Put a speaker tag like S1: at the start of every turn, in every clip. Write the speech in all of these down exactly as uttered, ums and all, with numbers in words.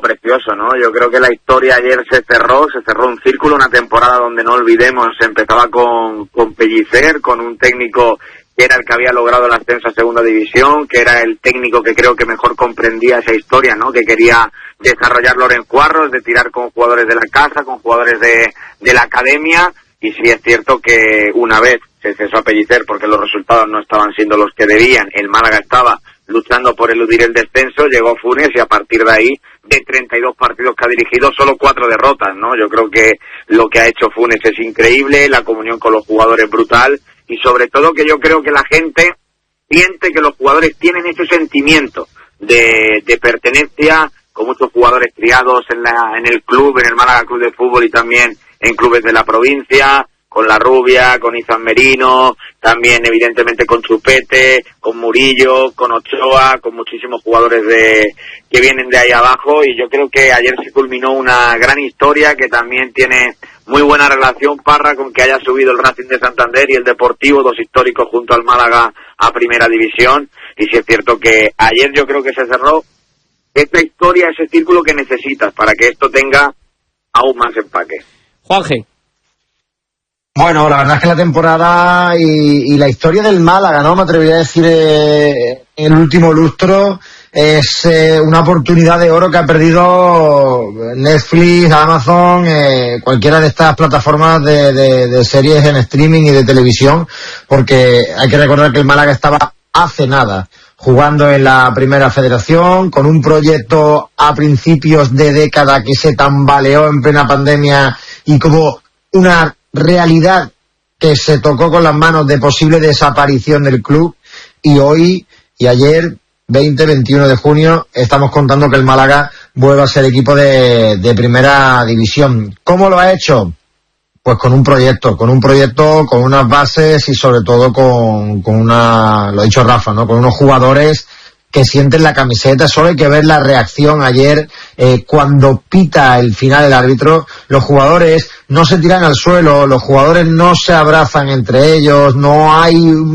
S1: precioso, ¿no? Yo creo que la historia ayer se cerró, se cerró un círculo, una temporada donde, no olvidemos, se empezaba con, con Pellicer, con un técnico que era el que había logrado el ascenso a segunda división, que era el técnico que creo que mejor comprendía esa historia, ¿no? Que quería desarrollar Loren Cuarros, de tirar con jugadores de la casa, con jugadores de, de la academia, y sí es cierto que una vez se cesó a Pellicer porque los resultados no estaban siendo los que debían, el Málaga estaba luchando por eludir el descenso, llegó Funes y a partir de ahí, de treinta y dos partidos que ha dirigido, solo cuatro derrotas, ¿no? Yo creo que lo que ha hecho Funes es increíble, la comunión con los jugadores brutal, y sobre todo que yo creo que la gente siente que los jugadores tienen ese sentimiento de, de pertenencia, con muchos jugadores criados en, la, en el club, en el Málaga Club de Fútbol y también en clubes de la provincia, con La Rubia, con Izan Merino, también evidentemente con Chupete, con Murillo, con Ochoa, con muchísimos jugadores de que vienen de ahí abajo, y yo creo que ayer se culminó una gran historia que también tiene muy buena relación, Parra, con que haya subido el Racing de Santander y el Deportivo, dos históricos junto al Málaga a Primera División, y sí es cierto que ayer yo creo que se cerró esta historia, ese círculo que necesitas para que esto tenga aún más empaque.
S2: Juanje.
S3: Bueno, la verdad es que la temporada y, y la historia del Málaga, ¿no? Me atrevería a decir eh, el último lustro es eh, una oportunidad de oro que ha perdido Netflix, Amazon, eh, cualquiera de estas plataformas de, de, de series en streaming y de televisión, porque hay que recordar que el Málaga estaba hace nada jugando en la Primera Federación, con un proyecto a principios de década que se tambaleó en plena pandemia y como una realidad que se tocó con las manos de posible desaparición del club, y hoy y ayer, veinte veintiuno de junio, estamos contando que el Málaga vuelve a ser equipo de, de Primera División. ¿Cómo lo ha hecho? Pues con un proyecto, con un proyecto, con unas bases y sobre todo con, con una, lo ha dicho Rafa, ¿no? Con unos jugadores que sienten la camiseta. Solo hay que ver la reacción ayer eh, cuando pita el final el árbitro. Los jugadores no se tiran al suelo, los jugadores no se abrazan entre ellos, no hay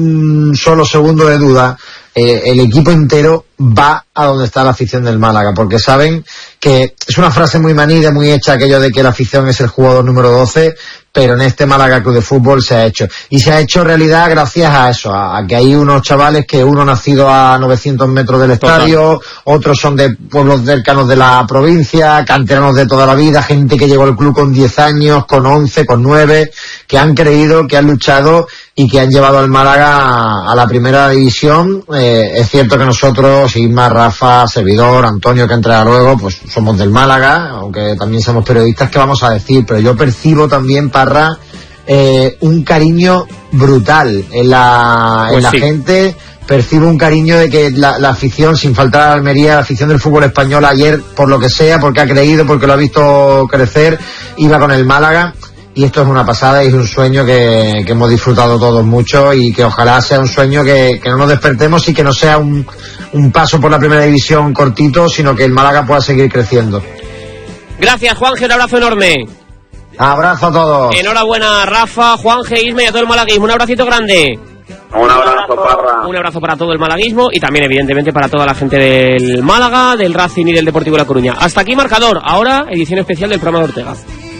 S3: un solo segundo de duda. Eh, el equipo entero va a donde está la afición del Málaga, porque saben que es una frase muy manida, muy hecha, aquello de que la afición es el jugador número doce, pero en este Málaga Club de Fútbol se ha hecho. Y se ha hecho realidad gracias a eso, a, a que hay unos chavales que uno nacido a novecientos metros del estadio, total, otros son de pueblos cercanos de la provincia, canteranos de toda la vida, gente que llegó al club con diez años, con once, con nueve, que han creído, que han luchado y que han llevado al Málaga a la Primera División. Eh, es cierto que nosotros, Isma, Rafa, servidor, Antonio, que entrará luego, pues somos del Málaga, aunque también somos periodistas, ¿qué vamos a decir? Pero yo percibo también, Parra, eh, un cariño brutal en la, pues en la sí. gente. Percibo un cariño de que la, la afición, sin faltar a Almería, la afición del fútbol español ayer, por lo que sea, porque ha creído, porque lo ha visto crecer, iba con el Málaga. Y esto es una pasada y es un sueño que, que hemos disfrutado todos mucho, y que ojalá sea un sueño que, que no nos despertemos y que no sea un, un paso por la Primera División cortito, sino que el Málaga pueda seguir creciendo.
S2: Gracias, Juanje, un abrazo enorme.
S3: Abrazo a todos.
S2: Enhorabuena, Rafa, Juanje, Isma y a todo el malaguismo. Un abracito grande.
S1: Un abrazo, Parra.
S2: Un abrazo para todo el malaguismo y también, evidentemente, para toda la gente del Málaga, del Racing y del Deportivo de La Coruña. Hasta aquí Marcador. Ahora, edición especial del programa de Ortega.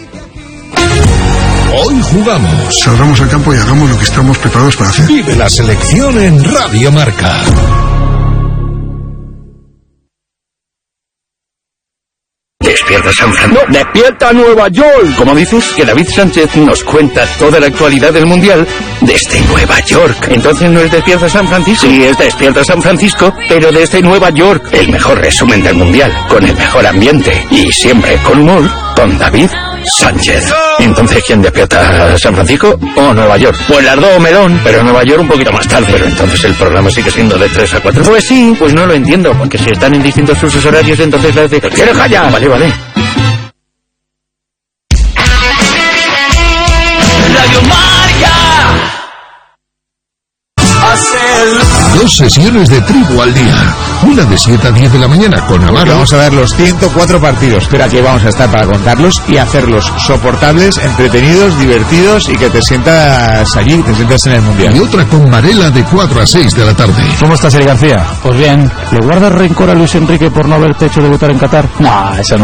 S4: Hoy jugamos.
S5: Salgamos al campo y hagamos lo que estamos preparados para hacer.
S4: Vive la selección en Radio Marca.
S6: Despierta San Francisco. No, despierta Nueva York. ¿Cómo dices? Que David Sánchez nos cuenta toda la actualidad del Mundial desde Nueva York. Entonces no es Despierta San Francisco. Sí, es Despierta San Francisco, pero desde Nueva York. El mejor resumen del Mundial, con el mejor ambiente y siempre con humor, con David Sánchez. Entonces, ¿quién despierta? ¿San Francisco o Nueva York? Pues las dos, melón, pero Nueva York un poquito más tarde. Pero entonces el programa sigue siendo de tres a cuatro. Pues sí, pues no lo entiendo, porque si están en distintos usos horarios, entonces las de... ¿Quieres callar? Vale, vale. Radio Marca.
S4: Dos sesiones de tribu al día. Una de siete a diez de la mañana con Amaro.
S7: Vamos a ver los ciento cuatro partidos, pero aquí vamos a estar para contarlos y hacerlos soportables, entretenidos, divertidos y que te sientas allí, te sientas en el Mundial.
S4: Y otra con Marela de cuatro a seis de la tarde.
S8: ¿Cómo estás, Eri García? Pues bien. ¿Le guardas rencor a Luis Enrique por no haberte hecho debutar en Qatar? No, eso no.